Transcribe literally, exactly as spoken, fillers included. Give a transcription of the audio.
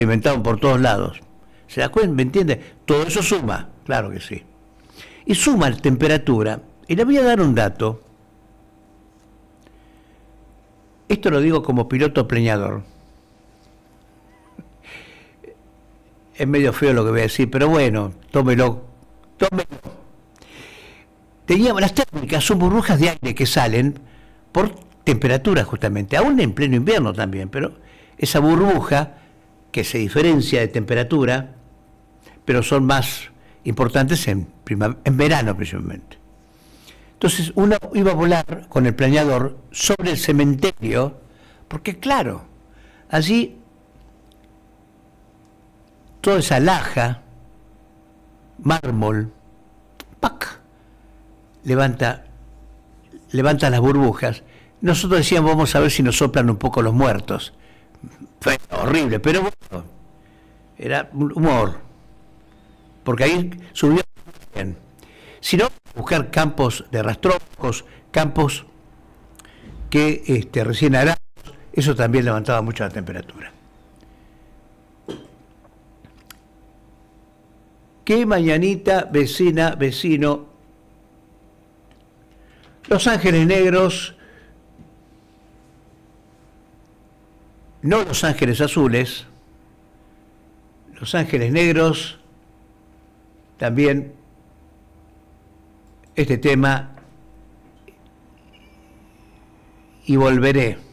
inventaron por todos lados. ¿Se da cuenta? ¿Me entiende? Todo eso suma, claro que sí. Y suma la temperatura. Y le voy a dar un dato. Esto lo digo como piloto pleñador. Es medio feo lo que voy a decir, pero bueno, tómelo. Tómelo. Teníamos, las térmicas son burbujas de aire que salen por temperatura justamente, aún en pleno invierno también, pero esa burbuja que se diferencia de temperatura, pero son más importantes en, prima, en verano principalmente. Entonces uno iba a volar con el planeador sobre el cementerio, porque claro, allí toda esa laja, mármol, ¡pac!, levanta, levanta las burbujas. Nosotros decíamos, vamos a ver si nos soplan un poco los muertos. Fue horrible, pero bueno, era humor, porque ahí subió bien. Si no, buscar campos de rastrojos, campos que este, recién arados, eso también levantaba mucho la temperatura. ¿Qué mañanita, vecina, vecino? Los Ángeles Negros, no Los Ángeles Azules, Los Ángeles Negros, también este tema, y volveré.